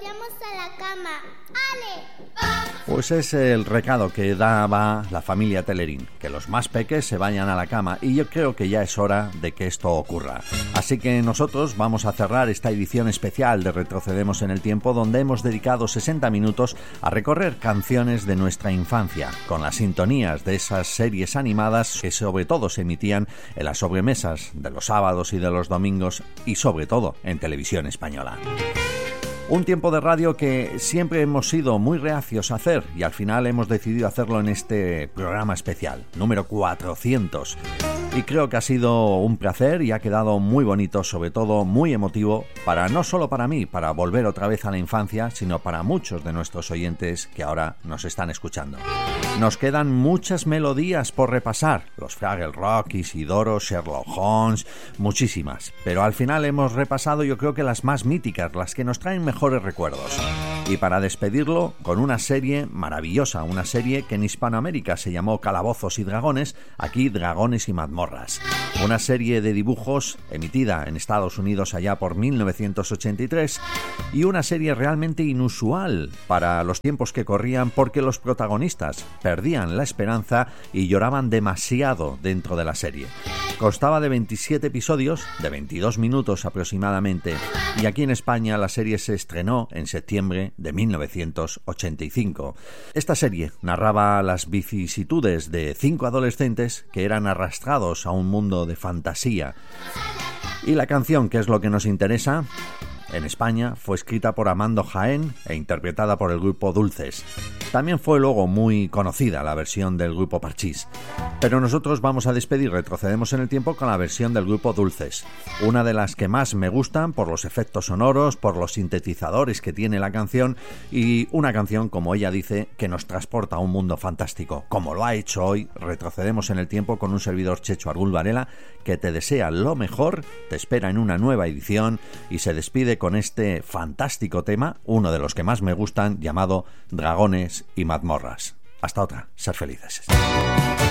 vayamos a la cama. ¡Ale! Pues es el recado que daba la familia Telerín, que los más peques se vayan a la cama, y yo creo que ya es hora de que esto ocurra. Así que nosotros vamos a cerrar esta edición especial de Retrocedemos en el Tiempo, donde hemos dedicado 60 minutos a recorrer canciones de nuestra infancia, con las sintonías de esas series animadas que sobre todo se emitían en las sobremesas de los sábados y de los domingos, y sobre todo en televisión española. Un tiempo de radio que siempre hemos sido muy reacios a hacer, y al final hemos decidido hacerlo en este programa especial, número 400. Y creo que ha sido un placer y ha quedado muy bonito, sobre todo muy emotivo, no solo para mí, para volver otra vez a la infancia, sino para muchos de nuestros oyentes que ahora nos están escuchando. Nos quedan muchas melodías por repasar, los Fraggle Rock, Isidoro, Sherlock Holmes, muchísimas. Pero al final hemos repasado, yo creo que las más míticas, las que nos traen mejores recuerdos. Y para despedirlo, con una serie maravillosa, una serie que en Hispanoamérica se llamó Calabozos y Dragones, aquí Dragones y Mazmorras. Una serie de dibujos emitida en Estados Unidos allá por 1983, y una serie realmente inusual para los tiempos que corrían, porque los protagonistas perdían la esperanza y lloraban demasiado dentro de la serie. Constaba de 27 episodios, de 22 minutos aproximadamente, y aquí en España la serie se estrenó en septiembre de 1985. Esta serie narraba las vicisitudes de 5 adolescentes que eran arrastrados a un mundo de fantasía. Y la canción, que es lo que nos interesa, en España fue escrita por Amando Jaén e interpretada por el grupo Dulces. También fue luego muy conocida la versión del grupo Parchís. Pero nosotros vamos a despedir Retrocedemos en el Tiempo con la versión del grupo Dulces. Una de las que más me gustan por los efectos sonoros, por los sintetizadores que tiene la canción, y una canción, como ella dice, que nos transporta a un mundo fantástico, como lo ha hecho hoy Retrocedemos en el Tiempo con un servidor, Checho Argul Varela, que te desea lo mejor, te espera en una nueva edición y se despide con este fantástico tema, uno de los que más me gustan, llamado Dragones y Mazmorras. Hasta otra, ser felices.